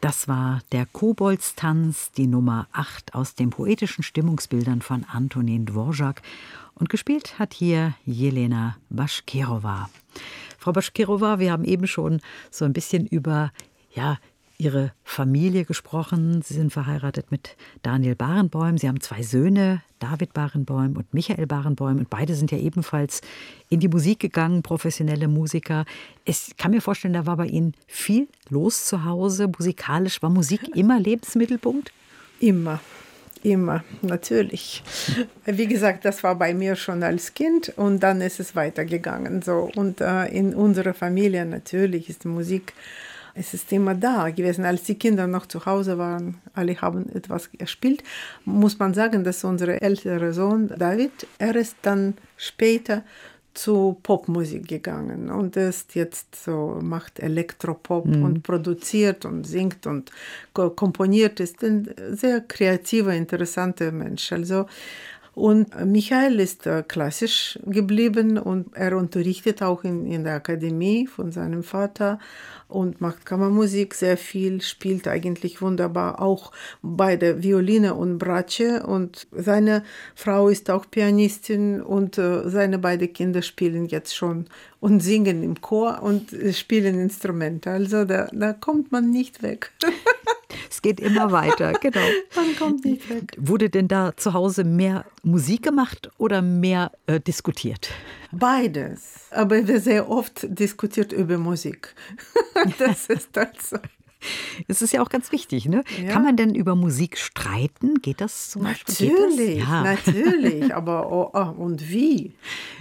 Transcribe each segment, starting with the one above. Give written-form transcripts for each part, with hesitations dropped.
Das war der Koboldstanz, die Nummer 8 aus den poetischen Stimmungsbildern von Antonin Dvorak. Und gespielt hat hier Jelena Baškirova. Frau Baškirova, wir haben eben schon so ein bisschen über Ihre Familie gesprochen. Sie sind verheiratet mit Daniel Barenboim. Sie haben 2 Söhne, David Barenboim und Michael Barenboim. Und beide sind ja ebenfalls in die Musik gegangen, professionelle Musiker. Ich kann mir vorstellen, da war bei Ihnen viel los zu Hause. Musikalisch war Musik immer Lebensmittelpunkt? Immer, natürlich. Wie gesagt, das war bei mir schon als Kind und dann ist es weitergegangen. So. Und in unserer Familie natürlich ist Musik. Es ist immer da gewesen, als die Kinder noch zu Hause waren. Alle haben etwas gespielt. Muss man sagen, dass unser älterer Sohn David, er ist dann später zu Popmusik gegangen und ist jetzt so, macht Elektropop und produziert und singt und komponiert. Ist ein sehr kreativer, interessanter Mensch. Also, und Michael ist klassisch geblieben und er unterrichtet auch in der Akademie von seinem Vater und macht Kammermusik sehr viel, spielt eigentlich wunderbar auch bei der Violine und Bratsche und seine Frau ist auch Pianistin und seine beiden Kinder spielen jetzt schon und singen im Chor und spielen Instrumente. Also da kommt man nicht weg. Es geht immer weiter, genau. Man kommt nicht weg. Wurde denn da zu Hause mehr Musik gemacht oder mehr diskutiert? Beides. Aber wir sehr oft diskutiert über Musik. Das ist also. Es ist ja auch ganz wichtig, ne? Ja. Kann man denn über Musik streiten? Geht das zum Beispiel? Natürlich, natürlich. Aber und wie?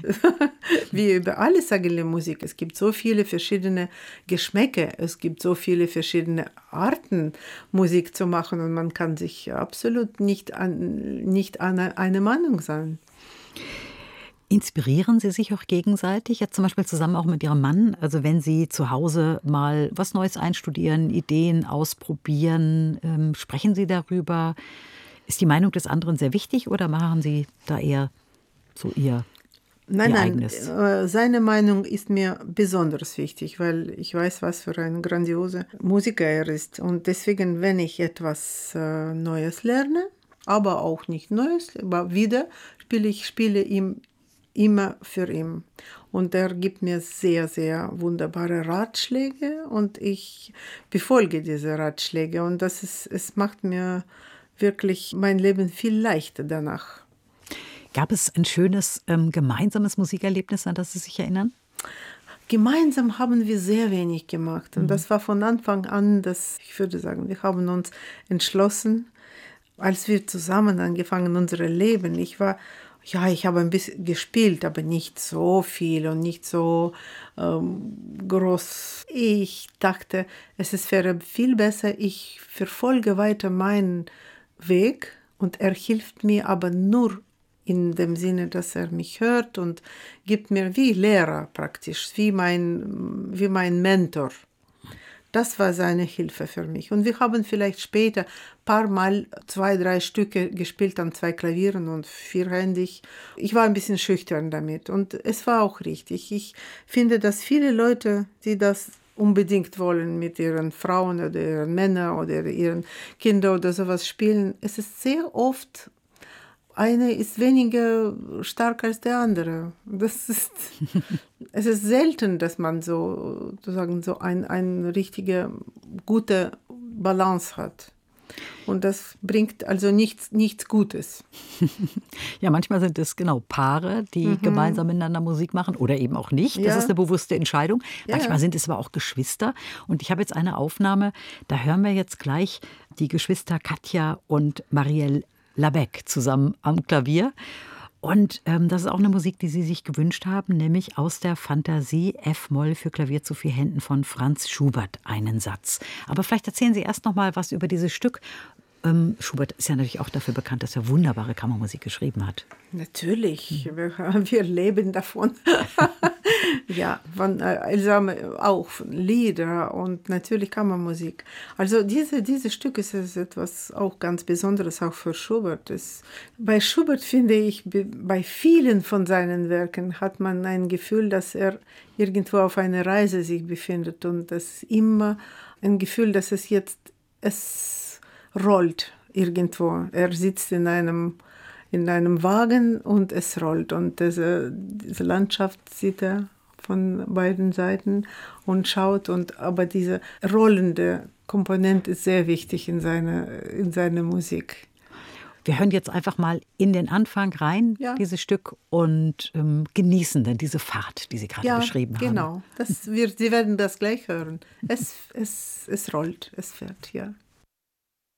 Wie über alles eigentlich Musik. Es gibt so viele verschiedene Geschmäcker. Es gibt so viele verschiedene Arten, Musik zu machen. Und man kann sich absolut nicht eine Meinung sein. Inspirieren Sie sich auch gegenseitig, jetzt zum Beispiel zusammen auch mit Ihrem Mann? Also wenn Sie zu Hause mal was Neues einstudieren, Ideen ausprobieren, sprechen Sie darüber? Ist die Meinung des anderen sehr wichtig oder machen Sie da eher so Ihr eigenes? Nein, seine Meinung ist mir besonders wichtig, weil ich weiß, was für ein grandioser Musiker er ist. Und deswegen, wenn ich etwas Neues lerne, aber auch nicht Neues, aber wieder spiele ihm immer für ihn. Und er gibt mir sehr, sehr wunderbare Ratschläge und ich befolge diese Ratschläge. Und es macht mir wirklich mein Leben viel leichter danach. Gab es ein schönes gemeinsames Musikerlebnis, an das Sie sich erinnern? Gemeinsam haben wir sehr wenig gemacht. Und das war von Anfang an, ich würde sagen, wir haben uns entschlossen, als wir zusammen angefangen, unser Leben. Ich habe ein bisschen gespielt, aber nicht so viel und nicht so groß. Ich dachte, wäre viel besser, ich verfolge weiter meinen Weg und er hilft mir aber nur in dem Sinne, dass er mich hört und gibt mir wie Lehrer praktisch, wie mein Mentor. Das war seine Hilfe für mich. Und wir haben vielleicht später ein paar Mal 2, 3 Stücke gespielt an 2 Klavieren und vierhändig. Ich war ein bisschen schüchtern damit und es war auch richtig. Ich finde, dass viele Leute, die das unbedingt wollen, mit ihren Frauen oder ihren Männern oder ihren Kindern oder sowas spielen, es ist sehr oft, eine ist weniger stark als der andere. Es ist selten, dass man sozusagen so eine richtige, gute Balance hat. Und das bringt also nichts Gutes. Ja, manchmal sind es genau Paare, die gemeinsam miteinander Musik machen oder eben auch nicht. Das ist eine bewusste Entscheidung. Manchmal sind es aber auch Geschwister. Und ich habe jetzt eine Aufnahme, da hören wir jetzt gleich die Geschwister Katja und Marielle Labec zusammen am Klavier. Und das ist auch eine Musik, die Sie sich gewünscht haben, nämlich aus der Fantasie F-Moll für Klavier zu 4 Händen von Franz Schubert, einen Satz. Aber vielleicht erzählen Sie erst noch mal was über dieses Stück. Schubert ist ja natürlich auch dafür bekannt, dass er wunderbare Kammermusik geschrieben hat. Natürlich, wir leben davon. Ja, auch Lieder und natürlich Kammermusik. Also dieses Stück ist etwas auch ganz Besonderes, auch für Schubert. Bei Schubert finde ich, bei vielen von seinen Werken hat man ein Gefühl, dass er irgendwo auf einer Reise sich befindet und das immer ein Gefühl, dass es jetzt es rollt irgendwo. Er sitzt in einem Wagen und es rollt. Und diese Landschaft sieht er von beiden Seiten und schaut. Aber diese rollende Komponente ist sehr wichtig in seine Musik. Wir hören jetzt einfach mal in den Anfang rein, dieses Stück, und genießen dann diese Fahrt, die Sie gerade beschrieben haben. Genau. Sie werden das gleich hören. Es rollt, es fährt, ja.